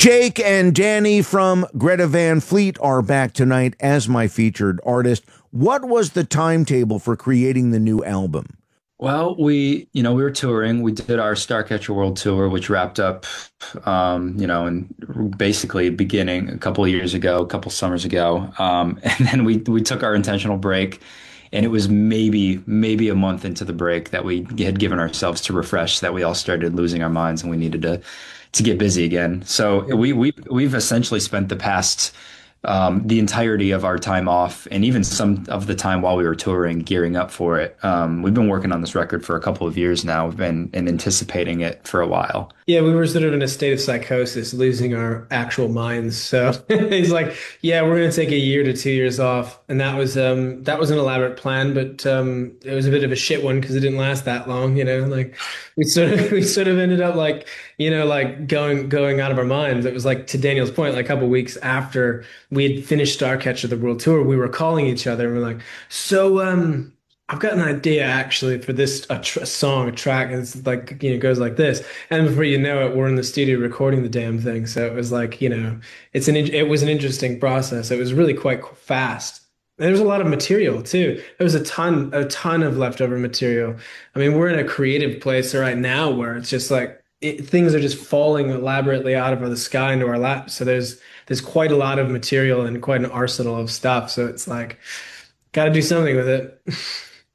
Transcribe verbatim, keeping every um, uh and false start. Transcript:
Jake and Danny from Greta Van Fleet are back tonight as my featured artist. What was the timetable for creating the new album? Well, we, you know, we were touring. We did our Starcatcher World Tour, which wrapped up, um, you know, and basically beginning a couple of years ago, a couple summers ago. Um, and then we we took our intentional break, and it was maybe maybe a month into the break that we had given ourselves to refresh, that we all started losing our minds and we needed to to get busy again. So we we we've essentially spent the past um, the entirety of our time off, and even some of the time while we were touring, gearing up for it. Um, we've been working on this record for a couple of years now. We've been and anticipating it for a while. Yeah, we were sort of in a state of psychosis, losing our actual minds. So he's like, "Yeah, we're going to take a year to two years off," and that was um that was an elaborate plan, but um it was a bit of a shit one because it didn't last that long. You know, like we sort of we sort of ended up like you know like going going out of our minds. It was like, to Daniel's point, like a couple weeks after we had finished Starcatcher the World Tour, we were calling each other and we're like, "So um." I've got an idea actually for this a, tr a song, a track. And it's like, you know, goes like this. And before you know it, we're in the studio recording the damn thing. So it was like, you know, it's an it was an interesting process. It was really quite fast. And there was a lot of material too. There was a ton, a ton of leftover material. I mean, we're in a creative place right now where it's just like it, things are just falling elaborately out of the sky into our laps. So there's there's quite a lot of material and quite an arsenal of stuff. So it's like, got to do something with it.